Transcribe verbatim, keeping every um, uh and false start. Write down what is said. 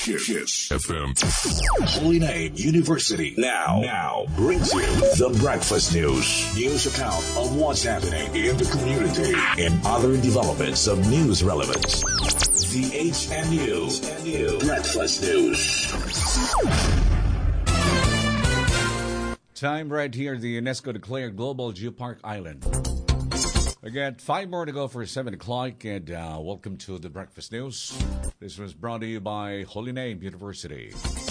Kiss F M. Holy Name University now now brings you the Breakfast News. News account of what's happening in the community and other developments of news relevance. The H N U Breakfast News. Time right here, the UNESCO declared Global Geopark Island. Again, five more to go for seven o'clock, and uh, welcome to the Breakfast News. This was brought to you by Holy Name University.